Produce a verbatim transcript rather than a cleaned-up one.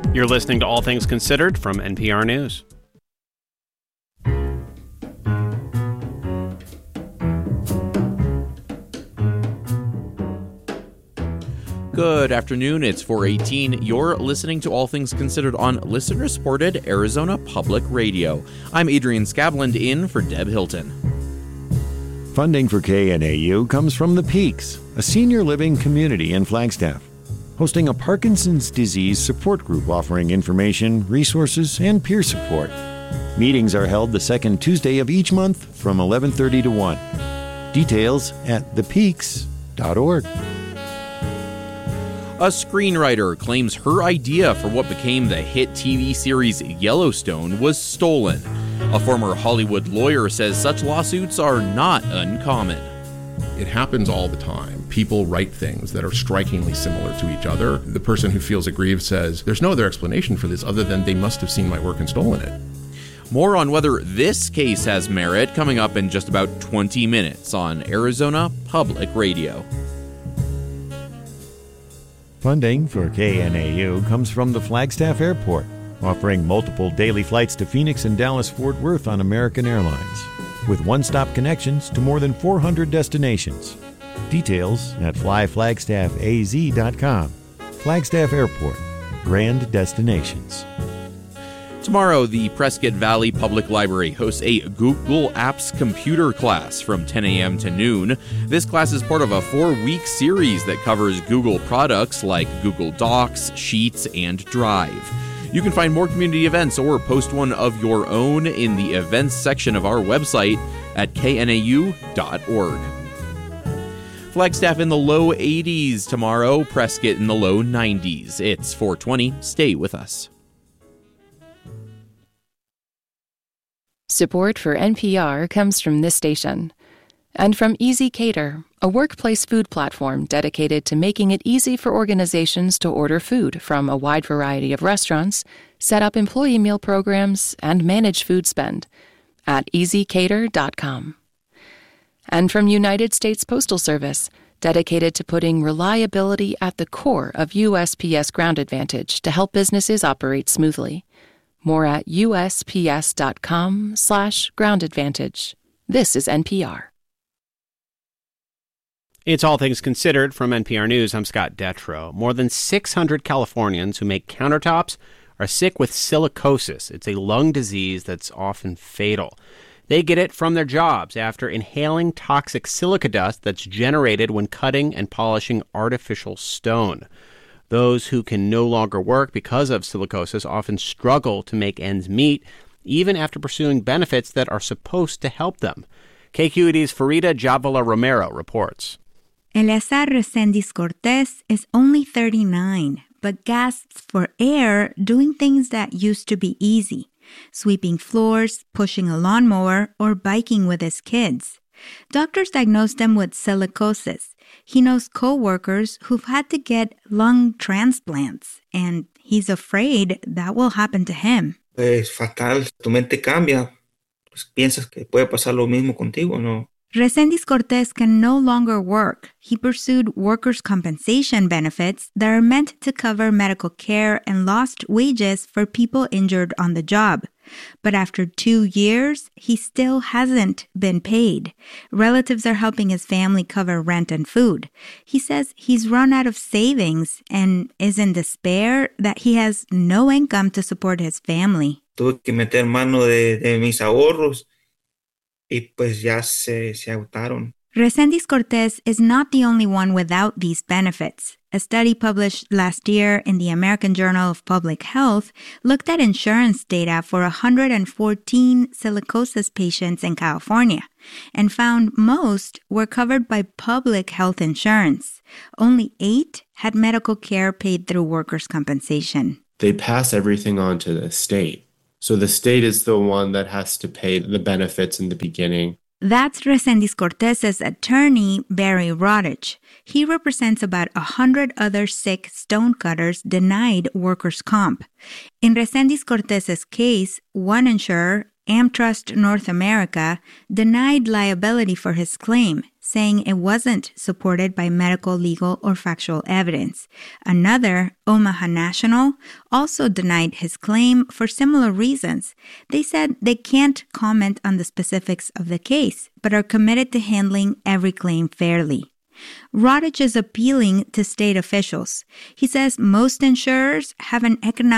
You're listening to All Things Considered from N P R News. Good afternoon, it's four eighteen. You're listening to All Things Considered on listener-supported Arizona Public Radio. I'm Adrian Scavland in for Deb Hilton. Funding for K N A U comes from The Peaks, a senior living community in Flagstaff, hosting a Parkinson's disease support group offering information, resources, and peer support. Meetings are held the second Tuesday of each month from eleven thirty to one. Details at the peaks dot org. A screenwriter claims her idea for what became the hit T V series Yellowstone was stolen. A former Hollywood lawyer says such lawsuits are not uncommon. It happens all the time. People write things that are strikingly similar to each other. The person who feels aggrieved says, there's no other explanation for this other than they must have seen my work and stolen it. More on whether this case has merit coming up in just about twenty minutes on Arizona Public Radio. Funding for K N A U comes from the Flagstaff Airport, offering multiple daily flights to Phoenix and Dallas-Fort Worth on American Airlines, with one-stop connections to more than four hundred destinations. Details at fly flagstaff a z dot com. Flagstaff Airport, grand destinations. Tomorrow, the Prescott Valley Public Library hosts a Google Apps computer class from ten a.m. to noon. This class is part of a four-week series that covers Google products like Google Docs, Sheets, and Drive. You can find more community events or post one of your own in the events section of our website at k n a u dot org. Flagstaff in the low eighties tomorrow, Prescott in the low nineties. It's four twenty. Stay with us. Support for N P R comes from this station and from Easy Cater, a workplace food platform dedicated to making it easy for organizations to order food from a wide variety of restaurants, set up employee meal programs, and manage food spend at easy cater dot com. And from United States Postal Service, dedicated to putting reliability at the core of U S P S Ground Advantage to help businesses operate smoothly. More at U S P S dot com slash ground advantage. This is N P R. It's All Things Considered from N P R News. I'm Scott Detrow. More than six hundred Californians who make countertops are sick with silicosis. It's a lung disease that's often fatal. They get it from their jobs after inhaling toxic silica dust that's generated when cutting and polishing artificial stone. Those who can no longer work because of silicosis often struggle to make ends meet, even after pursuing benefits that are supposed to help them. K Q E D's Farida Jhabvala Romero reports. Eleazar Resendiz Cortez is only thirty-nine, but gasps for air doing things that used to be easy, sweeping floors, pushing a lawnmower, or biking with his kids. Doctors diagnosed him with silicosis. He knows co-workers who've had to get lung transplants, and he's afraid that will happen to him. Es fatal. Tu mente cambia. Pues piensas que puede pasar lo mismo contigo, ¿no? Resendiz Cortez can no longer work. He pursued workers' compensation benefits that are meant to cover medical care and lost wages for people injured on the job. But after two years, he still hasn't been paid. Relatives are helping his family cover rent and food. He says he's run out of savings and is in despair that he has no income to support his family. Tuve que meter mano de, de mis ahorros y pues ya se, se agotaron. Resendiz Cortez is not the only one without these benefits. A study published last year in the American Journal of Public Health looked at insurance data for one hundred fourteen silicosis patients in California and found most were covered by public health insurance. Only eight had medical care paid through workers' compensation. They pass everything on to the state. So the state is the one that has to pay the benefits in the beginning. That's Resendiz Cortez's attorney, Barry Rodich. He represents about a hundred other sick stonecutters denied workers' comp. In Resendiz Cortez's case, one insurer, AmTrust North America denied liability for his claim, saying it wasn't supported by medical, legal, or factual evidence. Another, Omaha National, also denied his claim for similar reasons. They said they can't comment on the specifics of the case, but are committed to handling every claim fairly. Rodich is appealing to state officials. He says most insurers have an economic